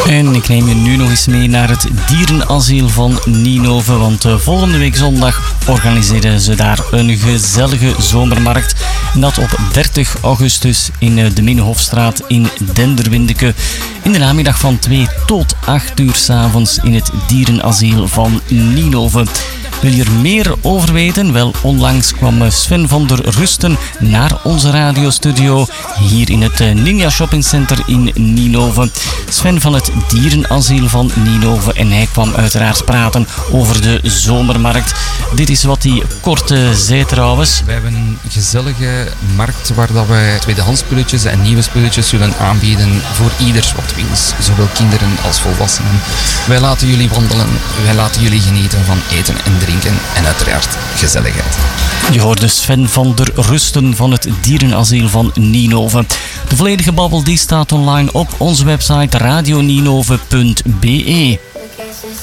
En ik neem je nu nog eens mee naar het dierenasiel van Ninove, want volgende week zondag organiseren ze daar een gezellige zomermarkt. En dat op 30 augustus in de Minhofstraat in Denderwindeke. In de namiddag van 2 tot 8 uur 's avonds in het dierenasiel van Ninove. Wil je er meer over weten? Wel, onlangs kwam Sven van der Rusten naar onze radiostudio hier in het Ninja Shopping Center in Ninove. Sven van het dierenasiel van Ninove en hij kwam uiteraard praten over de zomermarkt. Dit is wat hij kort zei trouwens. We hebben een gezellige markt waar dat wij tweedehands spulletjes en nieuwe spulletjes zullen aanbieden voor ieders wat wils, zowel kinderen als volwassenen. Wij laten jullie wandelen, wij laten jullie genieten van eten en drinken en uiteraard gezelligheid. Je hoorde Sven van der Rusten van het dierenasiel van Ninove. De volledige babbel die staat online op onze website radioninove.be.